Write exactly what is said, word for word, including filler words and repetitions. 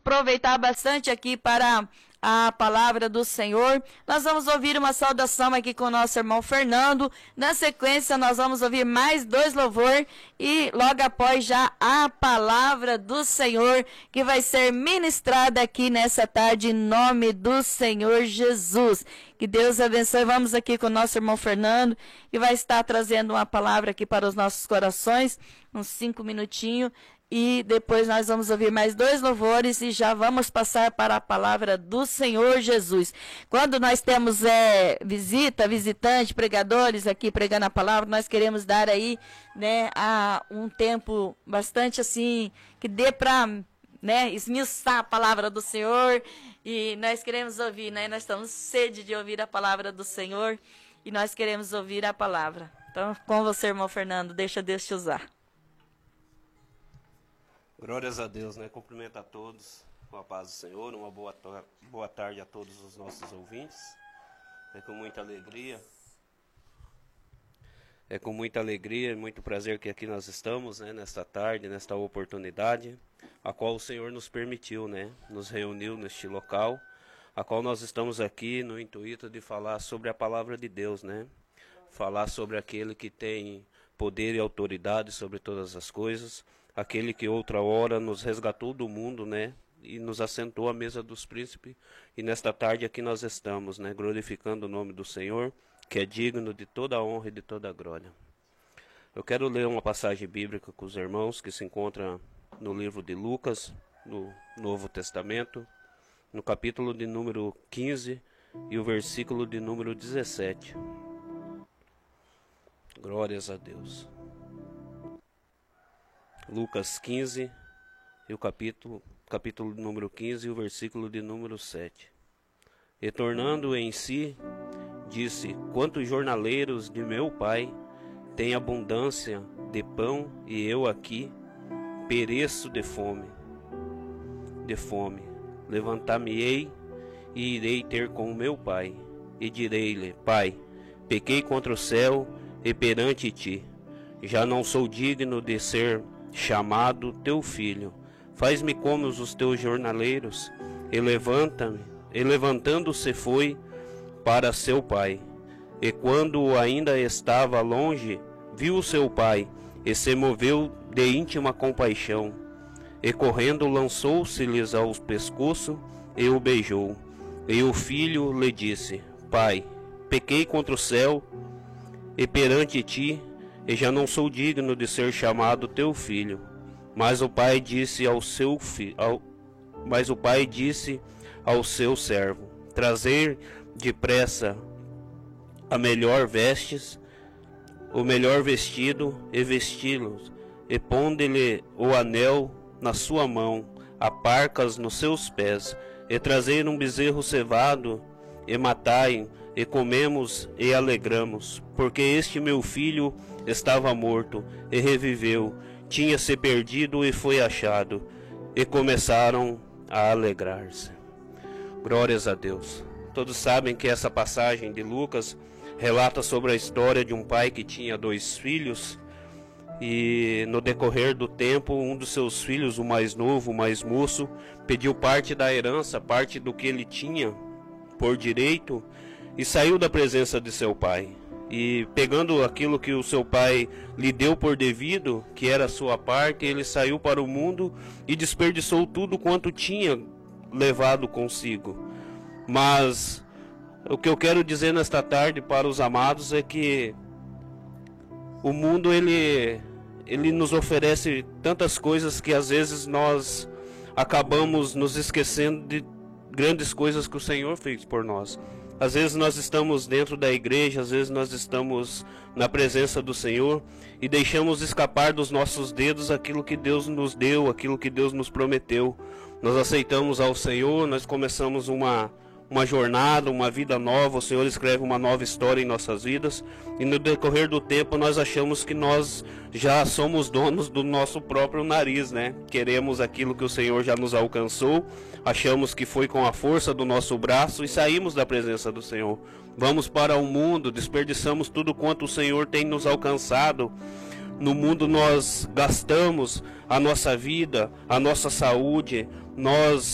aproveitar bastante aqui para a palavra do Senhor. Nós vamos ouvir uma saudação aqui com o nosso irmão Fernando. Na sequência, nós vamos ouvir mais dois louvores e logo após já a palavra do Senhor que vai ser ministrada aqui nessa tarde em nome do Senhor Jesus. Que Deus abençoe. Vamos aqui com o nosso irmão Fernando, que vai estar trazendo uma palavra aqui para os nossos corações, uns cinco minutinhos. E depois nós vamos ouvir mais dois louvores e já vamos passar para a palavra do Senhor Jesus. Quando nós temos é, visita, visitante, pregadores aqui pregando a palavra, nós queremos dar aí, né, a um tempo bastante assim, que dê para, né, esmiuçar a palavra do Senhor. E nós queremos ouvir, né, nós estamos sede de ouvir a palavra do Senhor e nós queremos ouvir a palavra. Então, com você, irmão Fernando, deixa Deus te usar. Glórias a Deus, né? Cumprimento a todos com a paz do Senhor, uma boa, boa tarde a todos os nossos ouvintes. É com muita alegria, é com muita alegria e muito prazer que aqui nós estamos, né? Nesta tarde, nesta oportunidade, a qual o Senhor nos permitiu, né? Nos reuniu neste local, a qual nós estamos aqui no intuito de falar sobre a palavra de Deus, né? Falar sobre aquele que tem poder e autoridade sobre todas as coisas, aquele que outra hora nos resgatou do mundo, né, e nos assentou à mesa dos príncipes, e nesta tarde aqui nós estamos, né, glorificando o nome do Senhor, que é digno de toda a honra e de toda a glória. Eu quero ler uma passagem bíblica com os irmãos, que se encontra no livro de Lucas, no Novo Testamento, no capítulo de número quinze e o versículo de número dezessete. Glórias a Deus. Lucas quinze, e o capítulo, capítulo número quinze, e o versículo de número sete. E tornando em si, disse: quantos jornaleiros de meu pai têm abundância de pão, e eu aqui pereço de fome. De fome. Levantar-me-ei e irei ter com meu pai, e direi-lhe: Pai, pequei contra o céu e perante ti, já não sou digno de ser chamado teu filho, faz-me como os teus jornaleiros. E levanta-me, e levantando-se foi para seu pai. E quando ainda estava longe, viu seu pai, e se moveu de íntima compaixão, e correndo lançou-se-lhes ao pescoço, e o beijou. E o filho lhe disse: Pai, pequei contra o céu e perante ti, e já não sou digno de ser chamado teu filho. Mas o pai disse ao seu filho, ao... mas o pai disse ao seu servo: trazer depressa a melhor vestes, o melhor vestido, e vesti-los, e ponde-lhe o anel na sua mão, a parcas nos seus pés, e trazer um bezerro cevado, e matai, e comemos e alegramos, porque este meu filho estava morto e reviveu, tinha se perdido e foi achado. E começaram a alegrar-se. Glórias a Deus. Todos sabem que essa passagem de Lucas relata sobre a história de um pai que tinha dois filhos, e no decorrer do tempo um dos seus filhos, o mais novo, o mais moço, pediu parte da herança, parte do que ele tinha por direito, e saiu da presença de seu pai. E pegando aquilo que o seu pai lhe deu por devido, que era a sua parte, ele saiu para o mundo e desperdiçou tudo quanto tinha levado consigo. Mas o que eu quero dizer nesta tarde para os amados é que o mundo ele, ele nos oferece tantas coisas que às vezes nós acabamos nos esquecendo de grandes coisas que o Senhor fez por nós. Às vezes nós estamos dentro da igreja, às vezes nós estamos na presença do Senhor e deixamos escapar dos nossos dedos aquilo que Deus nos deu, aquilo que Deus nos prometeu. Nós aceitamos ao Senhor, nós começamos uma, uma jornada, uma vida nova, o Senhor escreve uma nova história em nossas vidas, e no decorrer do tempo nós achamos que nós já somos donos do nosso próprio nariz, né? Queremos aquilo que o Senhor já nos alcançou, achamos que foi com a força do nosso braço e saímos da presença do Senhor. Vamos para o mundo, desperdiçamos tudo quanto o Senhor tem nos alcançado. No mundo nós gastamos a nossa vida, a nossa saúde, nós